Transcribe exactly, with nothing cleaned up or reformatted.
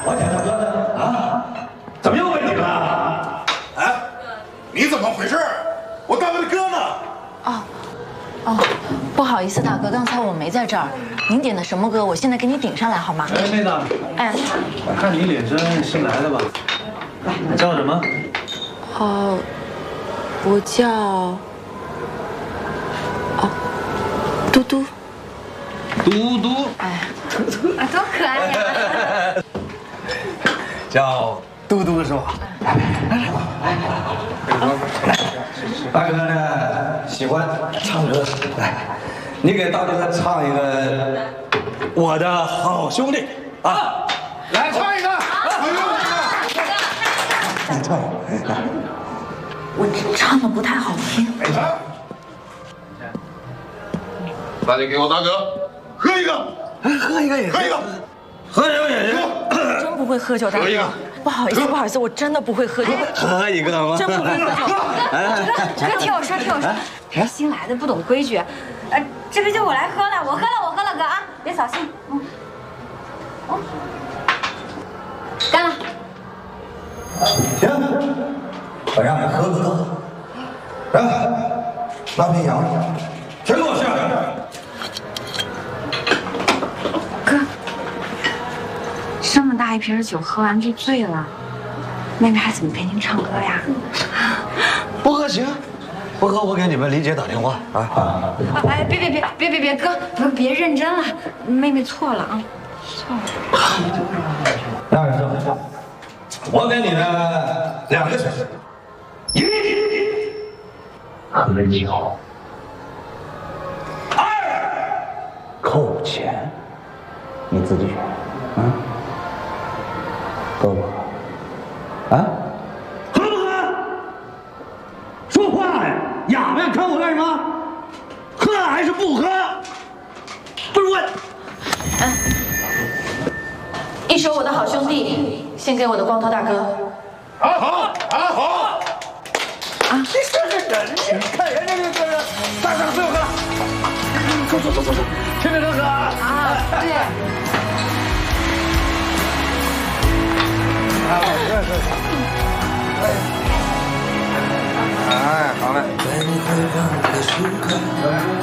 我家大哥呢？啊？怎么又问你了？ 哎，你怎么回事？我大哥的歌呢？ 哦，哦，不好意思，大哥，刚才我没在这儿。您点的什么歌？我现在给你顶上来好吗？ 哎，妹子， 哎， 我看你脸真新来的吧？你叫什么？ 哦，我叫哦，嘟嘟。 嘟嘟。 哎， 啊，多可爱呀！ 叫嘟嘟是吧？来来来，大哥呢喜欢唱歌，来，你给大哥唱一个我的好兄弟啊， 来唱一个。 你唱，来， 我唱的不太好听。 哎，大家给我大哥喝一个， 喝一个也喝一个， 喝一个也行。 真不会喝酒，大哥。不好意思，不好意思，我真的不会喝酒。 喝一个吗？ 真不会喝酒。 哥，听我说，听我说，这新来的不懂规矩，呃，这杯酒我来喝了，我喝了，我喝了，哥啊，别扫兴。嗯，哦，干了。 行，我让你喝喝。来，拿瓶洋，全给我下来。 哥，这么大一瓶酒喝完就醉了，妹妹还怎么陪您唱歌呀？ 不喝行，不喝我给你们李姐打电话啊。 啊！哎，别别别别别别，哥，不别认真了，妹妹错了啊，错了。 那是这么，我给你们两个选择，一喝酒，二扣钱，你自己选啊，喝不喝？啊？喝不喝？说话呀！哑巴呀！看我干什么？喝还是不喝？不是问。 哎，一首我的好兄弟，献给我的光头大哥。 好好好好。啊！你这个人，你看人家这个人，大哥不用喝了，走走走走走，听着这歌啊！ 啊，对。 啊，对对。哎，好嘞。